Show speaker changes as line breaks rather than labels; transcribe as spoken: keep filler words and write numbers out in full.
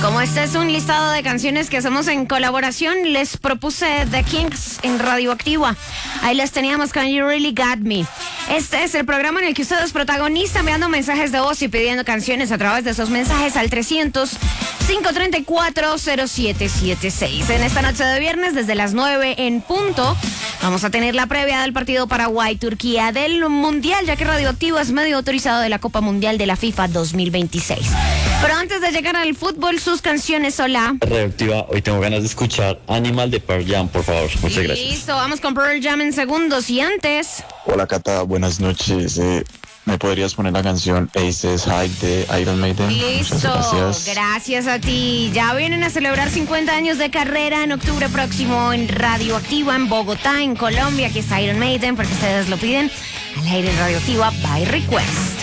Como este es un listado de canciones que hacemos en colaboración, les propuse The Kinks en Radioactiva. Ahí les teníamos con You Really Got Me. Este es el programa en el que usted es protagonista, enviando mensajes de voz y pidiendo canciones a través de esos mensajes al trescientos, cinco treinta y cuatro, cero siete siete seis. En esta noche de viernes, desde las nueve en punto, vamos a tener la previa del partido Paraguay-Turquía del Mundial, ya que Radioactiva es medio autorizado de la Copa Mundial de la FIFA dos mil veintiséis. Pero antes de llegar al fútbol, sus canciones, hola.
Radioactiva, hoy tengo ganas de escuchar Animal de Pearl Jam, por favor. Muchas gracias.
Listo, vamos con Pearl Jam en segundos y antes.
Hola Cata, buenas noches. Eh, ¿Me podrías poner la canción Aces High de Iron Maiden?
Listo,
gracias.
gracias a ti. Ya vienen a celebrar cincuenta años de carrera en octubre próximo en Radioactiva, en Bogotá, en Colombia. Aquí está Iron Maiden, porque ustedes lo piden al aire en Radioactiva by Request.